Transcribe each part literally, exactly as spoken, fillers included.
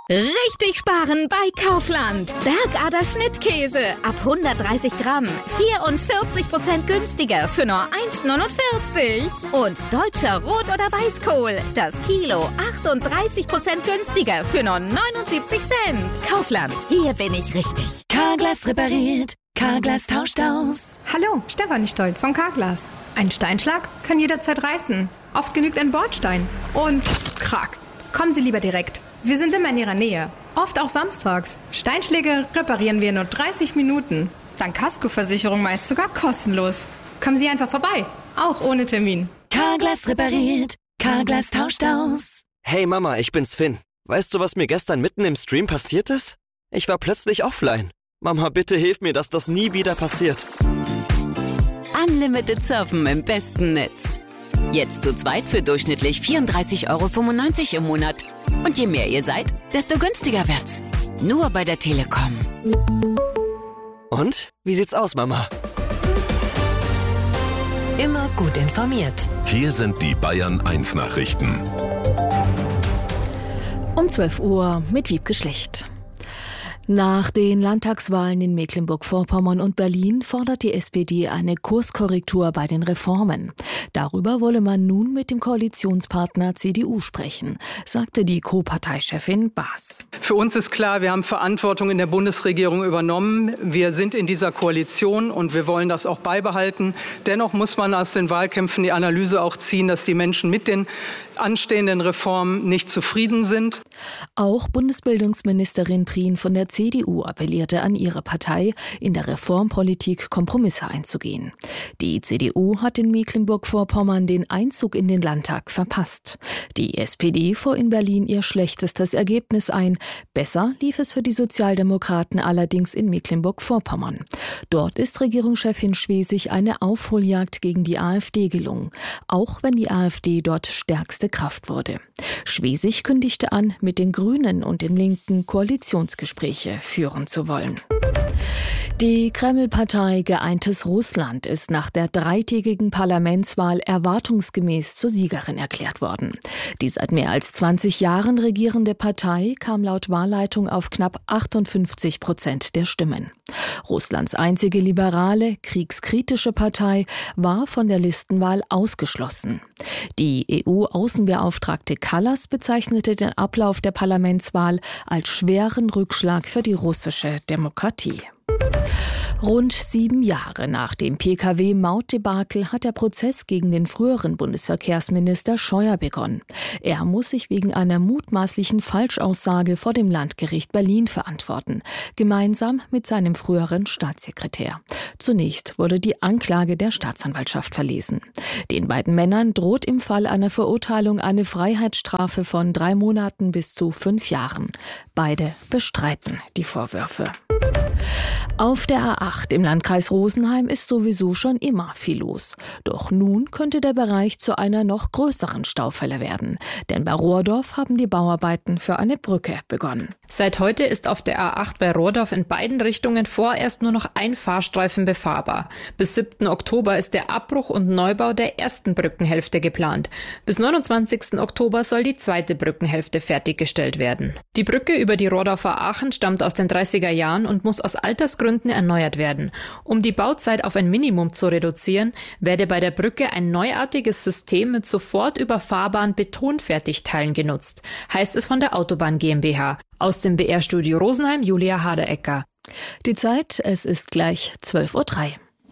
Richtig sparen bei Kaufland. Bergader Schnittkäse ab hundertdreißig Gramm. vierundvierzig Prozent günstiger für nur eins neunundvierzig. Und deutscher Rot- oder Weißkohl. Das Kilo achtunddreißig Prozent günstiger für nur neunundsiebzig Cent. Kaufland, hier bin ich richtig. Carglass repariert. Carglass tauscht aus. Hallo, Stefanie Stolt von Carglass. Ein Steinschlag kann jederzeit reißen. Oft genügt ein Bordstein. Und krack. Kommen Sie lieber direkt. Wir sind immer in Ihrer Nähe. Oft auch samstags. Steinschläge reparieren wir in nur dreißig Minuten. Dank Kaskoversicherung meist sogar kostenlos. Kommen Sie einfach vorbei. Auch ohne Termin. Carglass repariert. Carglass tauscht aus. Hey Mama, ich bin's Finn. Weißt du, was mir gestern mitten im Stream passiert ist? Ich war plötzlich offline. Mama, bitte hilf mir, dass das nie wieder passiert. Unlimited Surfen im besten Netz. Jetzt zu zweit für durchschnittlich vierunddreißig Euro fünfundneunzig im Monat. Und je mehr ihr seid, desto günstiger wird's. Nur bei der Telekom. Und? Wie sieht's aus, Mama? Immer gut informiert. Hier sind die Bayern eins Nachrichten. Um zwölf Uhr mit Wiebke Schlecht. Nach den Landtagswahlen in Mecklenburg-Vorpommern und Berlin fordert die S P D eine Kurskorrektur bei den Reformen. Darüber wolle man nun mit dem Koalitionspartner C D U sprechen, sagte die Co-Parteichefin Baas. Für uns ist klar, wir haben Verantwortung in der Bundesregierung übernommen. Wir sind in dieser Koalition und wir wollen das auch beibehalten. Dennoch muss man aus den Wahlkämpfen die Analyse auch ziehen, dass die Menschen mit den anstehenden Reformen nicht zufrieden sind. Auch Bundesbildungsministerin Prien von der C D U appellierte an ihre Partei, in der Reformpolitik Kompromisse einzugehen. Die C D U hat in Mecklenburg-Vorpommern den Einzug in den Landtag verpasst. Die S P D fuhr in Berlin ihr schlechtestes Ergebnis ein. Besser lief es für die Sozialdemokraten allerdings in Mecklenburg-Vorpommern. Dort ist Regierungschefin Schwesig eine Aufholjagd gegen die AfD gelungen, auch wenn die AfD dort stärkste Kraft wurde. Schwesig kündigte an, mit den Grünen und den Linken Koalitionsgespräche führen zu wollen. Die Kreml-Partei Geeintes Russland ist nach der dreitägigen Parlamentswahl erwartungsgemäß zur Siegerin erklärt worden. Die seit mehr als zwanzig Jahren regierende Partei kam laut Wahlleitung auf knapp achtundfünfzig Prozent der Stimmen. Russlands einzige liberale, kriegskritische Partei war von der Listenwahl ausgeschlossen. Die E U-Außenbeauftragte Kallas bezeichnete den Ablauf der Parlamentswahl als schweren Rückschlag für die russische Demokratie. Rund sieben Jahre nach dem P K W-Mautdebakel hat der Prozess gegen den früheren Bundesverkehrsminister Scheuer begonnen. Er muss sich wegen einer mutmaßlichen Falschaussage vor dem Landgericht Berlin verantworten, gemeinsam mit seinem früheren Staatssekretär. Zunächst wurde die Anklage der Staatsanwaltschaft verlesen. Den beiden Männern droht im Fall einer Verurteilung eine Freiheitsstrafe von drei Monaten bis zu fünf Jahren. Beide bestreiten die Vorwürfe. Auf der A acht im Landkreis Rosenheim ist sowieso schon immer viel los. Doch nun könnte der Bereich zu einer noch größeren Staufälle werden. Denn bei Rohrdorf haben die Bauarbeiten für eine Brücke begonnen. Seit heute ist auf der A acht bei Rohrdorf in beiden Richtungen vorerst nur noch ein Fahrstreifen befahrbar. Bis siebten Oktober ist der Abbruch und Neubau der ersten Brückenhälfte geplant. Bis neunundzwanzigsten Oktober soll die zweite Brückenhälfte fertiggestellt werden. Die Brücke über die Rohrdorfer Aachen stammt aus den dreißiger Jahren und muss aus Altersgründen erneuert werden. Um die Bauzeit auf ein Minimum zu reduzieren, werde bei der Brücke ein neuartiges System mit sofort überfahrbaren Betonfertigteilen genutzt, heißt es von der Autobahn GmbH. Aus dem B R-Studio Rosenheim, Julia Haderecker. Die Zeit, es ist gleich zwölf Uhr drei.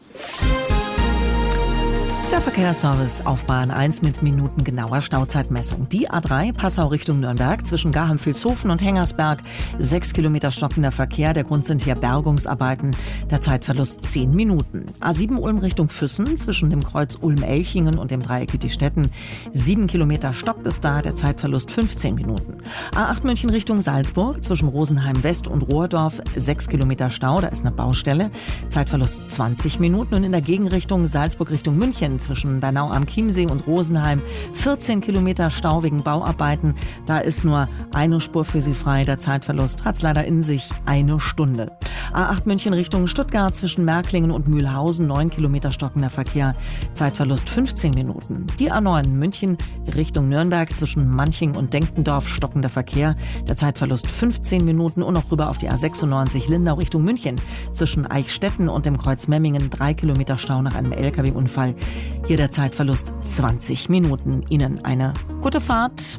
Der Verkehrsservice auf Bahn eins mit minutengenauer Stauzeitmessung. Die A drei Passau Richtung Nürnberg zwischen Garheim-Vilshofen und Hengersberg. Sechs Kilometer stockender Verkehr. Der Grund sind hier Bergungsarbeiten. Der Zeitverlust zehn Minuten. A sieben Ulm Richtung Füssen zwischen dem Kreuz Ulm-Elchingen und dem Dreieck Wittistetten. Sieben Kilometer stockt es da. Der Zeitverlust fünfzehn Minuten. A acht München Richtung Salzburg zwischen Rosenheim West und Rohrdorf. Sechs Kilometer Stau. Da ist eine Baustelle. Zeitverlust zwanzig Minuten. Und in der Gegenrichtung Salzburg Richtung München zwischen Bernau am Chiemsee und Rosenheim vierzehn Kilometer Stau wegen Bauarbeiten. Da ist nur eine Spur für Sie frei. Der Zeitverlust hat es leider in sich, eine Stunde. A acht München Richtung Stuttgart zwischen Märklingen und Mühlhausen, neun Kilometer stockender Verkehr, Zeitverlust fünfzehn Minuten. Die A neun München Richtung Nürnberg zwischen Manching und Denkendorf, stockender Verkehr, der Zeitverlust fünfzehn Minuten und noch rüber auf die A sechsundneunzig Lindau Richtung München zwischen Eichstätten und dem Kreuz Memmingen, drei Kilometer Stau nach einem L K W-Unfall. Hier der Zeitverlust zwanzig Minuten. Ihnen eine gute Fahrt.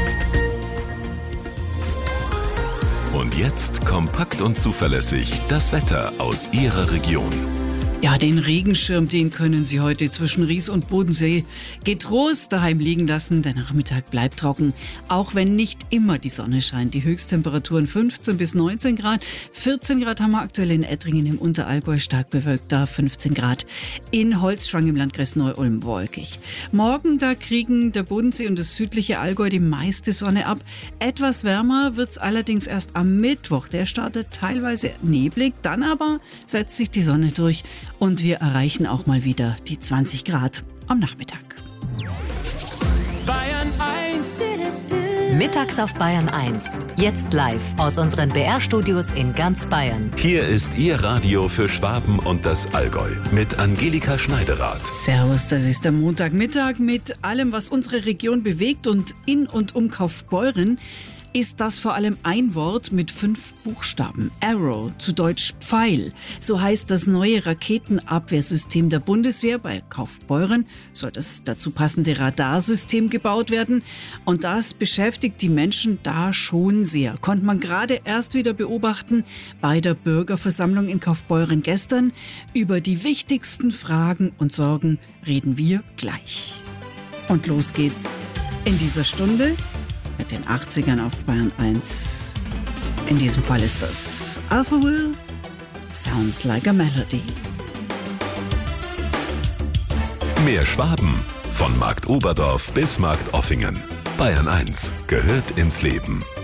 Und jetzt kompakt und zuverlässig das Wetter aus Ihrer Region. Ja, den Regenschirm, den können Sie heute zwischen Ries und Bodensee getrost daheim liegen lassen. Der Nachmittag bleibt trocken, auch wenn nicht immer die Sonne scheint. Die Höchsttemperaturen fünfzehn bis neunzehn Grad. vierzehn Grad haben wir aktuell in Ettringen im Unterallgäu, stark bewölkt da. fünfzehn Grad in Holzschwang im Landkreis Neu-Ulm wolkig. Morgen, da kriegen der Bodensee und das südliche Allgäu die meiste Sonne ab. Etwas wärmer wird's allerdings erst am Mittwoch. Der startet teilweise neblig, dann aber setzt sich die Sonne durch. Und wir erreichen auch mal wieder die zwanzig Grad am Nachmittag. Bayern eins. Mittags auf Bayern eins. Jetzt live aus unseren B R-Studios in ganz Bayern. Hier ist Ihr Radio für Schwaben und das Allgäu mit Angelika Schneiderath. Servus, das ist der Montagmittag mit allem, was unsere Region bewegt. Und in und um Kaufbeuren ist das vor allem ein Wort mit fünf Buchstaben. Arrow, zu Deutsch Pfeil. So heißt das neue Raketenabwehrsystem der Bundeswehr. Bei Kaufbeuren soll das dazu passende Radarsystem gebaut werden. Und das beschäftigt die Menschen da schon sehr. Konnte man gerade erst wieder beobachten bei der Bürgerversammlung in Kaufbeuren gestern. Über die wichtigsten Fragen und Sorgen reden wir gleich. Und los geht's in dieser Stunde mit den achtzigern auf Bayern eins. In diesem Fall ist das Alphaville, Sounds Like a Melody. Mehr Schwaben, von Markt Oberdorf bis Markt Offingen. Bayern eins gehört ins Leben.